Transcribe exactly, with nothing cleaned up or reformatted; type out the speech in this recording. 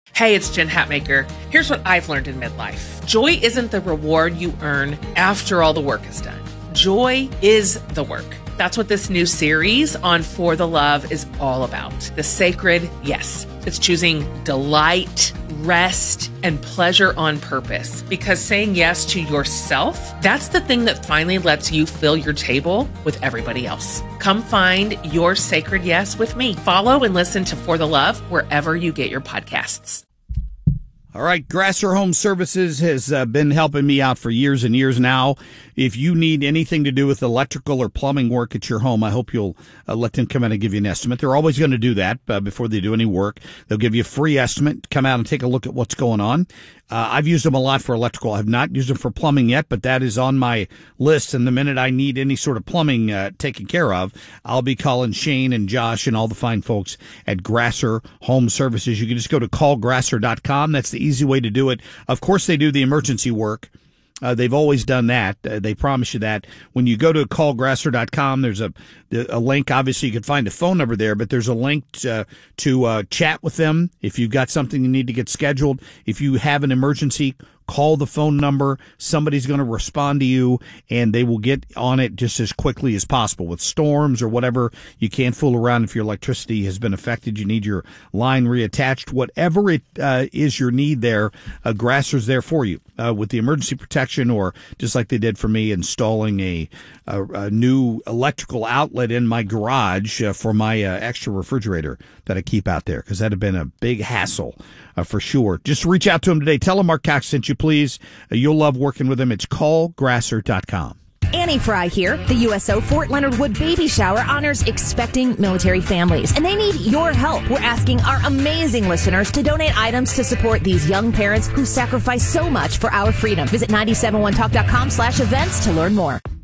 Hey, it's Jen Hatmaker. Here's what I've learned in midlife. Joy isn't the reward you earn after all the work is done. Joy is the work. That's what this new series on For the Love is all about. The sacred yes. It's choosing delight, rest, and pleasure on purpose. Because saying yes to yourself, that's the thing that finally lets you fill your table with everybody else. Come find your sacred yes with me. Follow and listen to For the Love wherever you get your podcasts. All right, Grasser Home Services has uh, been helping me out for years and years now. If you need anything to do with electrical or plumbing work at your home, I hope you'll uh, let them come out and give you an estimate. They're always going to do that uh, before they do any work. They'll give you a free estimate, come out and take a look at what's going on. Uh, I've used them a lot for electrical. I have not used them for plumbing yet, but that is on my list. And the minute I need any sort of plumbing uh, taken care of, I'll be calling Shane and Josh and all the fine folks at Grasser Home Services. You can just go to call grasser dot com. That's the easy way to do it. Of course, they do the emergency work. Uh, they've always done that. Uh, they promise you that. When you go to call grasser dot com, there's a a link. Obviously, you can find a phone number there, but there's a link to, to uh, chat with them. If you've got something you need to get scheduled, if you have an emergency, call the phone number. Somebody's going to respond to you, and they will get on it just as quickly as possible. With storms or whatever, you can't fool around. If your electricity has been affected, you need your line reattached. Whatever it uh, is your need there, uh, Grasser's there for you uh, with the emergency protection, or just like they did for me, installing a, a, a new electrical outlet in my garage uh, for my uh, extra refrigerator that I keep out there, because that had been a big hassle uh, for sure. Just reach out to them today. Tell them Mark Cox sent you, please. Uh, you'll love working with them. It's call grasser dot com. Annie Fry here. The U S O Fort Leonard Wood Baby Shower honors expecting military families, and they need your help. We're asking our amazing listeners to donate items to support these young parents who sacrifice so much for our freedom. Visit nine seven one talk dot com slash events to learn more.